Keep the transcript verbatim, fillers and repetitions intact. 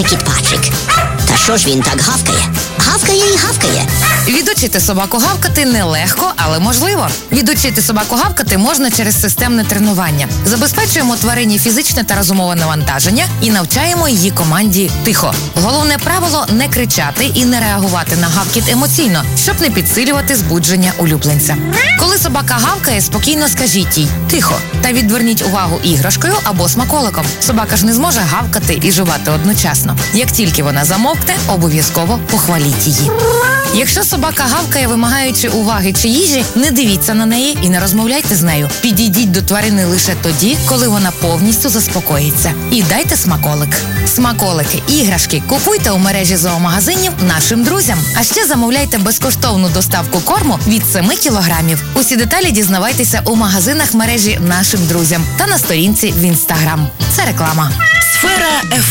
кіт Патрік. Та що ж він так гавкає? Гавкає і гавкає. Відучити собаку гавкати нелегко, але можливо. Відучити собаку гавкати можна через системне тренування. Забезпечуємо тварині фізичне та розумове навантаження і навчаємо її команді «тихо». Головне правило – не кричати і не реагувати на гавкіт емоційно, щоб не підсилювати збудження улюбленця. Коли собака гавкає, спокійно скажіть їй «тихо» та відверніть увагу іграшкою або смаколиком. Собака ж не зможе гавкати і жувати одночасно. Як тільки вона замовкне, обов'язково похваліть її. Якщо собака гавкає, вимагаючи уваги чи їжі, не дивіться на неї і не розмовляйте з нею. Підійдіть до тварини лише тоді, коли вона повністю заспокоїться. І дайте смаколик. Смаколики, іграшки купуйте у мережі зоомагазинів нашим друзям. А ще замовляйте безкоштовну доставку корму від семи кілограмів. Усі деталі дізнавайтеся у магазинах мережі нашим друзям та на сторінці в Інстаграм. Це реклама. Сфера еф